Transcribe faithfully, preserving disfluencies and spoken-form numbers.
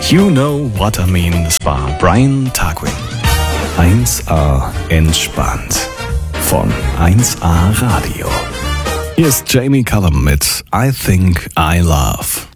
You Know What I Mean, das war Brian Tarquin. eins a entspannt von eins a Radio. Hier ist Jamie Cullum mit I Think I Love.